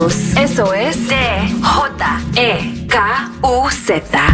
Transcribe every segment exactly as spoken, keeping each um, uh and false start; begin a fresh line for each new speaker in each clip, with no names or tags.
Eso es D J E K U Z.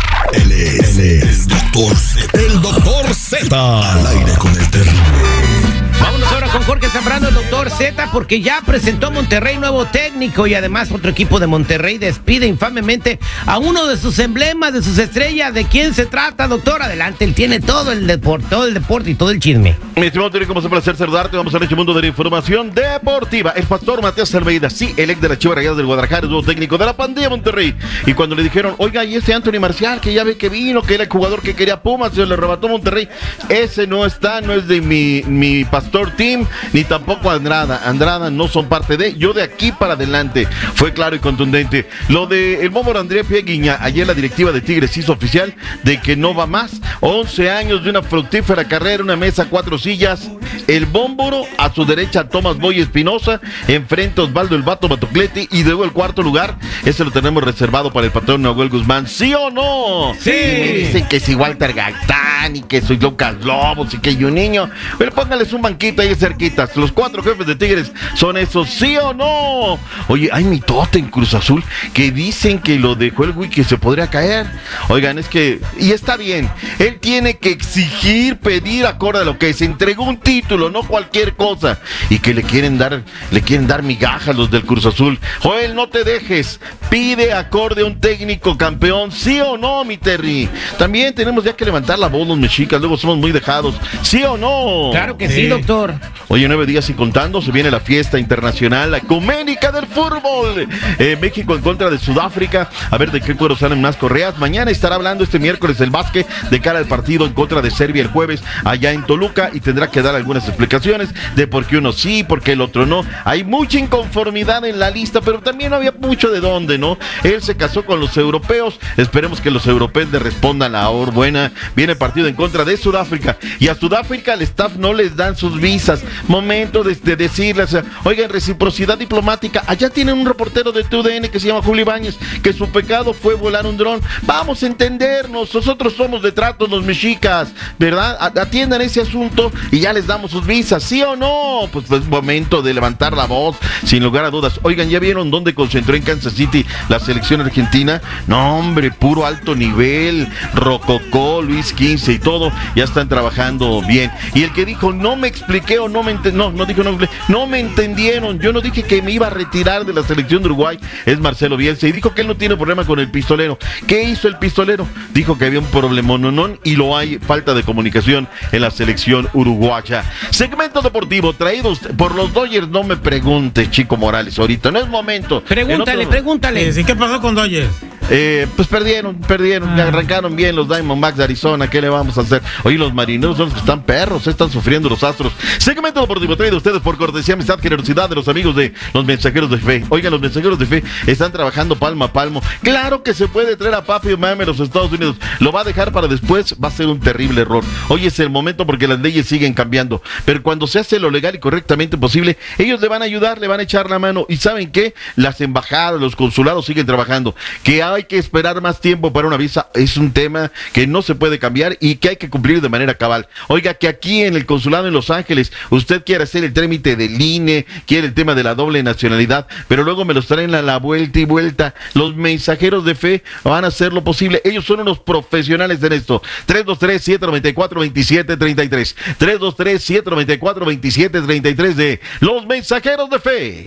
Él es, él es Doctor Z. El Doctor Z. Al aire con el terrible.
Vámonos ahora con Jorge Zambrano, el Doctor Z, porque ya presentó Monterrey nuevo técnico y además otro equipo de Monterrey despide infamemente a uno de sus emblemas, de sus estrellas. ¿De quién se trata, doctor? Adelante, él tiene todo el deporte, todo el deporte y todo el chisme.
Mi estimado Terry, como siempre, placer saludarte. Vamos al hecho mundo de la información deportiva. El pastor Matías Almeida, sí, el ex de la Chivas Rayadas del Guadalajara, es nuevo técnico de la pandilla Monterrey. Y cuando le dijeron, oiga, y ese Anthony Marcial, que ya ve que vino, que era el jugador que quería Pumas, se le arrebató Monterrey, ese no está, no es de mi, mi pastor team, ni tampoco Andrada. Andrada no son parte de, yo de aquí para adelante. Fue claro y contundente. Lo de el Bómboro André Pieguiña, ayer la directiva de Tigres hizo oficial de que no va más. once años de una fructífera carrera, una mesa, cuatro sillas. El Bómboro, a su derecha Tomás Boy Espinosa, enfrente Osvaldo el Vato Batocleti, y luego el cuarto lugar, ese lo tenemos reservado para el patrón Nahuel Guzmán. ¿Sí o no?
Sí.
Me dicen que si Walter Gaitán y que soy Lucas Lobos y que hay un niño. Pero póngales un banquito ahí cerquitas. Los cuatro jefes de Tigres son esos, ¿sí o no? Oye, hay mitote en Cruz Azul que dicen que lo dejó el Wiki, que se podría caer. Oigan, es que, y está bien, él tiene que exigir, pedir acorde a lo que se entregó un título, no cualquier cosa, y que le quieren dar, le quieren dar migajas los del Cruz Azul. Joel, no te dejes, pide acorde a un técnico campeón, ¿sí o no, mi Terry? También tenemos ya que levantar la voz los mexicas, luego somos muy dejados, ¿sí o no?
Claro que sí, sí, doctor.
Oye, nueve días y contando, se viene la fiesta internacional, la ecuménica del fútbol. Eh, México en contra de Sudáfrica, a ver de qué cuero salen más correas. Mañana estará hablando este miércoles el básquet de cara al partido en contra de Serbia el jueves allá en Toluca, y tendrá que dar algunas explicaciones de por qué uno sí, por qué el otro no. Hay mucha inconformidad en la lista, pero también no había mucho de dónde, ¿no? Él se casó con los europeos, esperemos que los europeos le respondan la hora buena. Viene el partido en contra de Sudáfrica, y a Sudáfrica al staff no les dan sus visas. Momento de, de decirles, oigan, reciprocidad diplomática. Allá tienen un reportero de T U D N que se llama Julio Ibáñez, que su pecado fue volar un dron. Vamos a entendernos, nosotros somos de tratos los mexicas, ¿verdad? Atiendan ese asunto y ya les damos sus visas, ¿sí o no? Pues es pues, momento de levantar la voz, sin lugar a dudas. Oigan, ¿ya vieron dónde concentró en Kansas City la selección argentina? No, hombre, puro alto nivel, Rococó, Luis quince y todo, ya están trabajando bien. Y el que dijo, no me expliqué o no me ent- no, no dijo, no, no me entendieron, yo no dije que me iba a retirar de la selección de Uruguay, es Marcelo Bielsa, y dijo que él no tiene problema con el pistolero. ¿Qué hizo el pistolero? Dijo que había un problema, no, no, y lo hay, falta de comunicación en la selección uruguaya. Segmento deportivo traído por los Dodgers. No me pregunte, Chico Morales, ahorita no es momento.
Pregúntale, otro... pregúntale.
Sí, ¿qué pasó con Dodgers?
Eh, pues perdieron, perdieron, ah. arrancaron bien los Diamondbacks de Arizona. ¿Qué le vamos a hacer? Oye, los marineros son los que están perros, están sufriendo los Astros. Segmento deportivo traído a ustedes por cortesía, amistad, generosidad de los amigos de los mensajeros de fe. Oigan, los mensajeros de fe están trabajando palmo a palmo. Claro que se puede traer a Papi Mame a los Estados Unidos. Lo va a dejar para después, va a ser un terrible error. Hoy es el momento porque las leyes siguen cambiando. Pero cuando se hace lo legal y correctamente posible, ellos le van a ayudar, le van a echar la mano. ¿Y saben qué? Las embajadas, los consulados siguen trabajando. Que hay que esperar más tiempo para una visa es un tema que no se puede cambiar y que hay que cumplir de manera cabal. Oiga, que aquí en el consulado en Los Ángeles usted quiere hacer el trámite del I N E, quiere el tema de la doble nacionalidad, pero luego me los traen a la vuelta y vuelta. Los mensajeros de fe van a hacer lo posible. Ellos son unos profesionales en esto. tres dos tres, siete nueve cuatro, dos siete tres tres. tres dos tres, siete nueve cuatro, dos siete tres tres de los mensajeros de fe.